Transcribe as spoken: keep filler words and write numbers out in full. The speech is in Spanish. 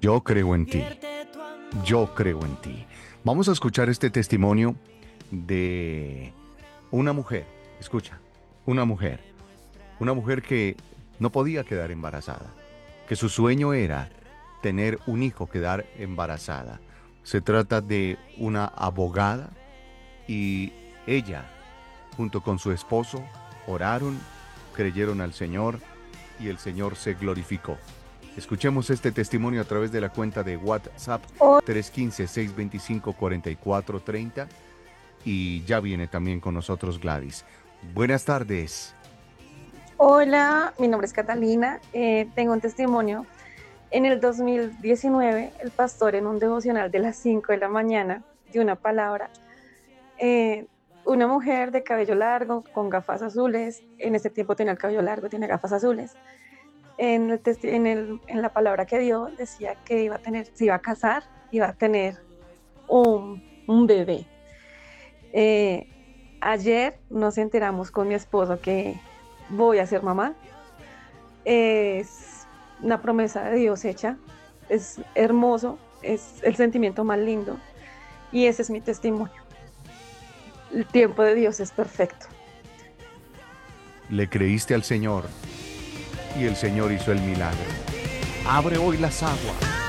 Yo creo en ti. Yo creo en ti. Vamos a escuchar este testimonio de una mujer. Escucha, una mujer. Una mujer que no podía quedar embarazada. Que su sueño era tener un hijo, quedar embarazada. Se trata de una abogada y ella, junto con su esposo, oraron, creyeron al Señor y el Señor se glorificó. Escuchemos este testimonio a través de la cuenta de WhatsApp tres uno cinco, seis dos cinco, cuatro cuatro tres cero y ya viene también con nosotros Gladys. Buenas tardes. Hola, mi nombre es Catalina. Eh, tengo un testimonio. En el dos mil diecinueve, el pastor en un devocional de las cinco de la mañana dio una palabra. Eh, una mujer de cabello largo, con gafas azules. En ese tiempo tenía el cabello largo, tiene gafas azules. En, el testi- en, el, en la palabra que dio decía que iba a tener, se iba a casar, iba a tener un, un bebé. Eh, Ayer nos enteramos con mi esposo que voy a ser mamá. Es una promesa de Dios hecha, es hermoso, es el sentimiento más lindo y ese es mi testimonio. El tiempo de Dios es perfecto. Le creíste al Señor y el Señor hizo el milagro. Abre hoy las aguas.